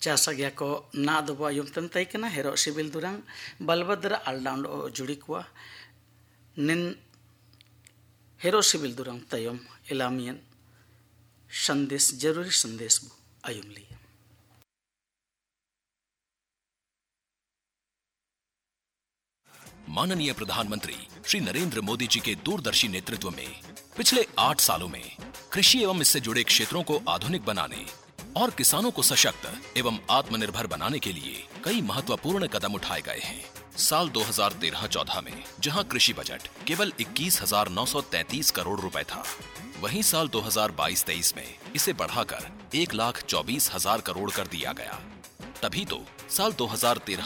चासा गया को ना दो युम तन तई कना हेरो सिविल दुरंग बलभद्र आलडाउन जुड़ी कुआ निन हेरो सिविल दुरंग तयम इलामियन संदेश जरूरी संदेश आयुम ली। माननीय प्रधानमंत्री श्री नरेंद्र मोदी जी के दूरदर्शी नेतृत्व में पिछले 8 सालों में कृषि एवं इससे जुड़े क्षेत्रों को आधुनिक बनाने और किसानों को सशक्त एवं आत्मनिर्भर बनाने के लिए कई महत्वपूर्ण कदम उठाए गए हैं। साल 2013-14 में जहां कृषि बजट केवल 21,933 करोड़ रुपए था, वहीं साल 2022-23 में इसे बढ़ाकर 1,24,000 करोड़ कर दिया गया। तभी तो साल